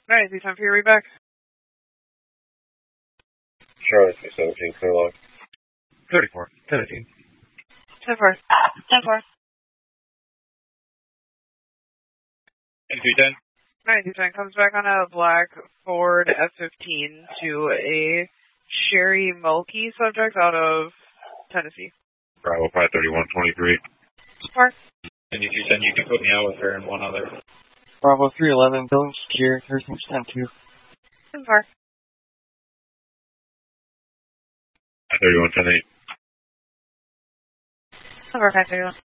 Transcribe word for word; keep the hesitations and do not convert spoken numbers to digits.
Alright, is it time for your read back? Charlie six seventeen, clear log. thirty-four, seventeen. ten four. ten four. eighty-three ten. ninety ten comes back on a black Ford F fifteen to a Sherry Mulkey subject out of Tennessee. Bravo five thirty-one twenty-three. Park. eighty-three ten, you can put me out with her and one other. Bravo three eleven, building secure, thirteen percent two. ten four. thirty-one ten eight. ten four, five thirty-one.